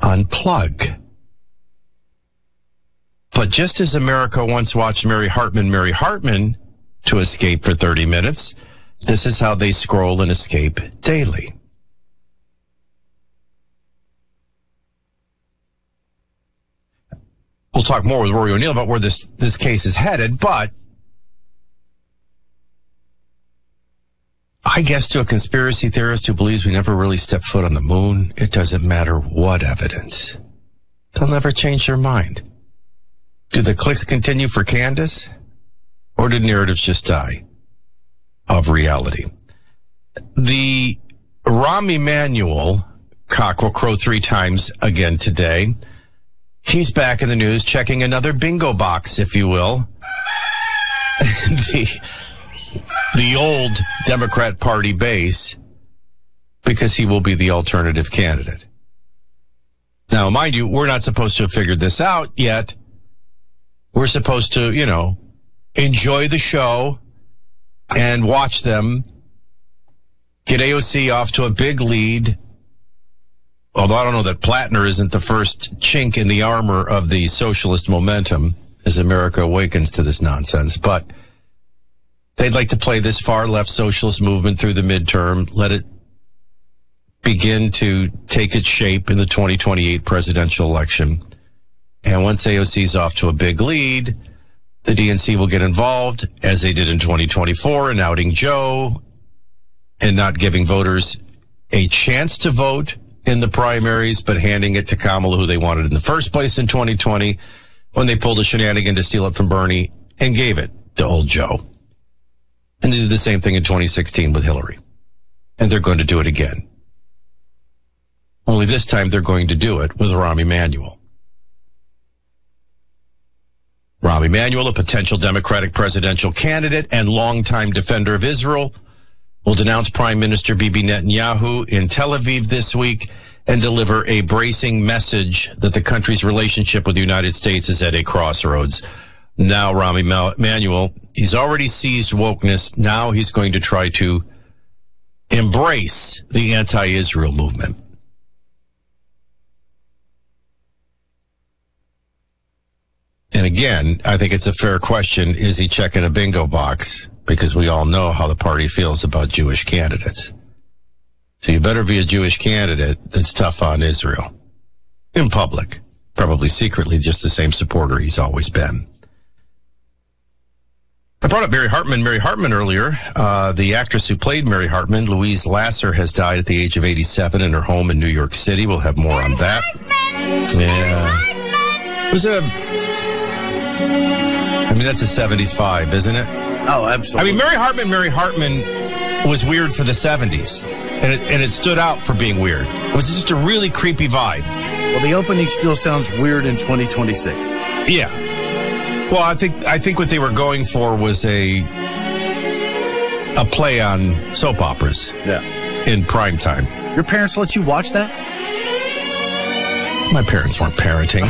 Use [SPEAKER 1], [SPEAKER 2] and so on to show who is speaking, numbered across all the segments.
[SPEAKER 1] unplug. But just as America once watched Mary Hartman to escape for 30 minutes, this is how they scroll and escape daily. We'll talk more with Rory O'Neill about where this case is headed, but I guess to a conspiracy theorist who believes we never really stepped foot on the moon, it doesn't matter what evidence. They'll never change their mind. Do the clicks continue for Candace? Or did narratives just die of reality? The Rahm Emanuel cock will crow 3 times again today. He's back in the news, checking another bingo box, if you will. The old Democrat Party base, because he will be the alternative candidate. Now, mind you, we're not supposed to have figured this out yet. We're supposed to, enjoy the show and watch them get AOC off to a big lead. Although I don't know that Plattner isn't the first chink in the armor of the socialist momentum as America awakens to this nonsense. But they'd like to play this far-left socialist movement through the midterm, let it begin to take its shape in the 2028 presidential election. And once AOC's off to a big lead, the DNC will get involved, as they did in 2024, in outing Joe and not giving voters a chance to vote in the primaries, but handing it to Kamala, who they wanted in the first place in 2020, when they pulled a shenanigan to steal it from Bernie and gave it to old Joe. And they did the same thing in 2016 with Hillary. And they're going to do it again. Only this time they're going to do it with Rahm Emanuel. Rahm Emanuel, a potential Democratic presidential candidate and longtime defender of Israel, will denounce Prime Minister Bibi Netanyahu in Tel Aviv this week and deliver a bracing message that the country's relationship with the United States is at a crossroads. Now, Rahm Emanuel, he's already seized wokeness. Now he's going to try to embrace the anti-Israel movement. And again, I think it's a fair question. Is he checking a bingo box? Because we all know how the party feels about Jewish candidates. So you better be a Jewish candidate that's tough on Israel. In public. Probably secretly just the same supporter he's always been. I brought up Mary Hartman earlier. The actress who played Mary Hartman, Louise Lasser, has died at the age of 87 in her home in New York City. We'll have more on that. Yeah. It was that's a 70s vibe, isn't it?
[SPEAKER 2] Oh, absolutely.
[SPEAKER 1] Mary Hartman was weird for the 70s, and it stood out for being weird. It was just a really creepy vibe.
[SPEAKER 2] Well, the opening still sounds weird in 2026.
[SPEAKER 1] Yeah. Well, I think what they were going for was a play on soap operas.
[SPEAKER 2] Yeah.
[SPEAKER 1] In prime time.
[SPEAKER 2] Your parents let you watch that?
[SPEAKER 1] My parents weren't parenting.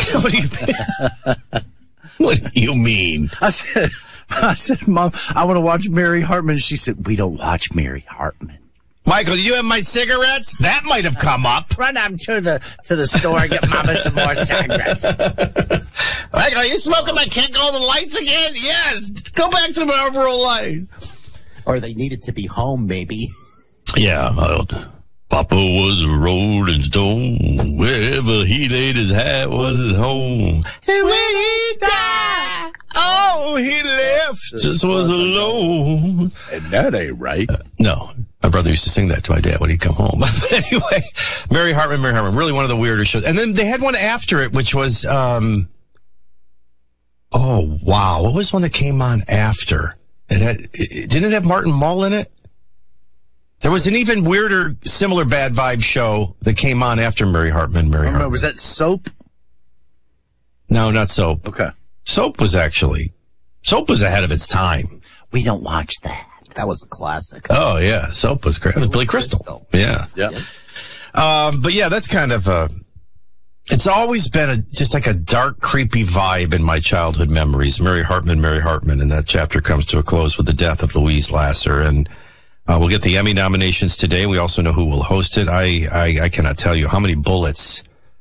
[SPEAKER 1] What do you mean?
[SPEAKER 2] I said, Mom, I want to watch Mary Hartman. She said, we don't watch Mary Hartman.
[SPEAKER 1] Michael, do you have my cigarettes? That might have come up.
[SPEAKER 2] Run up to the store and get Mama some more cigarettes.
[SPEAKER 1] Michael, are you smoking my Can't Go the Lights again? Yes. Go back to Marlboro Light.
[SPEAKER 3] Or they needed to be home, maybe.
[SPEAKER 1] Yeah, Papa was a rolling stone. Wherever he laid his hat was his home. And when he died, oh, he left us was alone.
[SPEAKER 2] And that ain't right.
[SPEAKER 1] No. My brother used to sing that to my dad when he'd come home. Anyway, Mary Hartman, really one of the weirder shows. And then they had one after it, which was, oh, wow. What was one that came on after? Didn't it have Martin Mull in it? There was an even weirder, similar bad vibe show that came on after Mary Hartman.
[SPEAKER 2] Was that Soap?
[SPEAKER 1] No, not Soap.
[SPEAKER 2] Okay.
[SPEAKER 1] Soap was ahead of its time.
[SPEAKER 2] We don't watch that.
[SPEAKER 3] That was a classic.
[SPEAKER 1] Oh, yeah. Soap was great. It was Billy Crystal. Yeah.
[SPEAKER 2] Yeah.
[SPEAKER 1] But yeah, that's kind of it's always been just like a dark, creepy vibe in my childhood memories. Mary Hartman, and that chapter comes to a close with the death of Louise Lasser. And we'll get the Emmy nominations today. We also know who will host it. I cannot tell you how many bullets